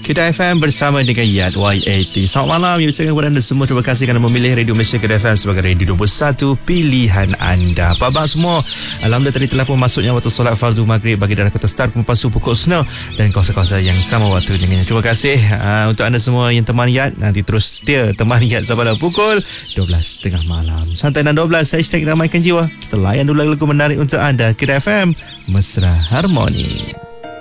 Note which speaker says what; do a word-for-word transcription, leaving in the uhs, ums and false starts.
Speaker 1: Kedah F M bersama dengan Yat Y eighty. Selamat malam, saya ucapkan kepada anda semua terima kasih kerana memilih Radio Malaysia Kedah F M sebagai radio nombor satu pilihan anda. Apa khabar semua? Alhamdulillah tadi telah pun masuknya waktu solat fardu maghrib bagi daerah Kota Star Pempasu pukul sembilan dan kawasan-kawasan yang sama waktu dengannya. Terima kasih uh, untuk anda semua yang teman Yat. Nanti terus setia teman Yat sampai pukul dua belas tiga puluh malam. Santai dan dua belas, hashtag ramaikan jiwa. Kita layan dulu lagu menarik untuk anda. Kedah F M, Mesra Harmoni.